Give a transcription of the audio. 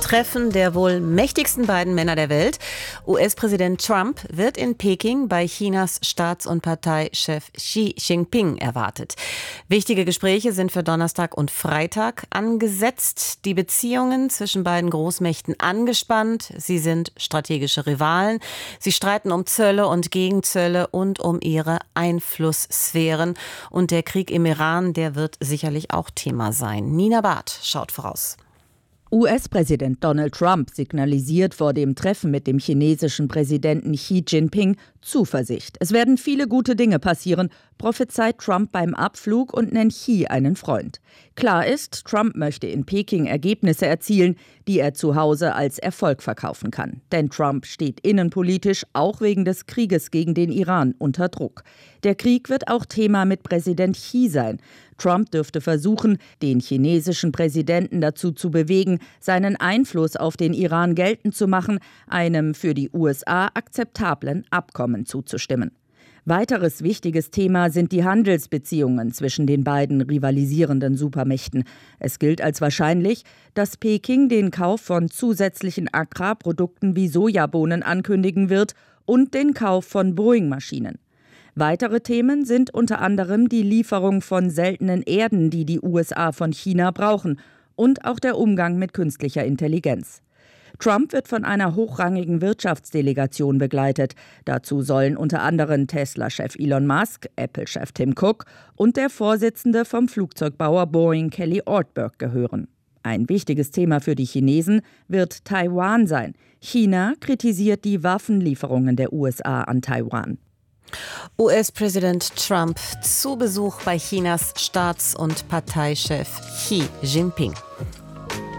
Treffen der wohl mächtigsten beiden Männer der Welt. US-Präsident Trump wird in Peking bei Chinas Staats- und Parteichef Xi Jinping erwartet. Wichtige Gespräche sind für Donnerstag und Freitag angesetzt. Die Beziehungen zwischen beiden Großmächten angespannt. Sie sind strategische Rivalen. Sie streiten um Zölle und Gegenzölle und um ihre Einflusssphären. Und der Krieg im Iran, der wird sicherlich auch Thema sein. Nina Barth schaut voraus. US-Präsident Donald Trump signalisiert vor dem Treffen mit dem chinesischen Präsidenten Xi Jinping Zuversicht. Es werden viele gute Dinge passieren, prophezeit Trump beim Abflug und nennt Xi einen Freund. Klar ist, Trump möchte in Peking Ergebnisse erzielen, die er zu Hause als Erfolg verkaufen kann. Denn Trump steht innenpolitisch auch wegen des Krieges gegen den Iran unter Druck. Der Krieg wird auch Thema mit Präsident Xi sein. Trump dürfte versuchen, den chinesischen Präsidenten dazu zu bewegen, seinen Einfluss auf den Iran geltend zu machen, einem für die USA akzeptablen Abkommen zuzustimmen. Weiteres wichtiges Thema sind die Handelsbeziehungen zwischen den beiden rivalisierenden Supermächten. Es gilt als wahrscheinlich, dass Peking den Kauf von zusätzlichen Agrarprodukten wie Sojabohnen ankündigen wird und den Kauf von Boeing-Maschinen. Weitere Themen sind unter anderem die Lieferung von seltenen Erden, die die USA von China brauchen, und auch der Umgang mit künstlicher Intelligenz. Trump wird von einer hochrangigen Wirtschaftsdelegation begleitet. Dazu sollen unter anderem Tesla-Chef Elon Musk, Apple-Chef Tim Cook und der Vorsitzende vom Flugzeugbauer Boeing Kelly Ortberg gehören. Ein wichtiges Thema für die Chinesen wird Taiwan sein. China kritisiert die Waffenlieferungen der USA an Taiwan. US-Präsident Trump zu Besuch bei Chinas Staats- und Parteichef Xi Jinping.